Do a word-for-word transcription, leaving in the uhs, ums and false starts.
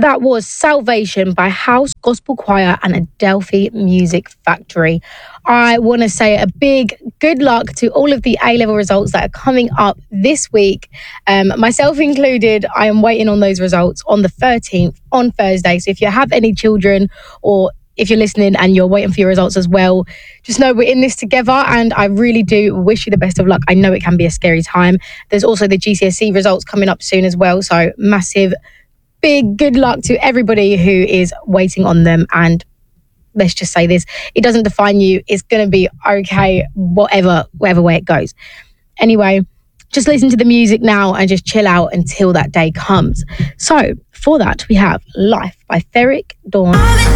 that was Salvation by House Gospel Choir and Adelphi Music Factory. I want to say a big good luck to all of the A-level results that are coming up this week. Um, myself included, I am waiting on those results on the thirteenth, on Thursday. So if you have any children, or if you're listening and you're waiting for your results as well, just know we're in this together, and I really do wish you the best of luck. I know it can be a scary time. There's also the G C S E results coming up soon as well. So massive big good luck to everybody who is waiting on them. And let's just say this, it doesn't define you. It's going to be okay, whatever, whatever way it goes. Anyway, just listen to the music now and just chill out until that day comes. So for that, we have Life by Therick Dawn.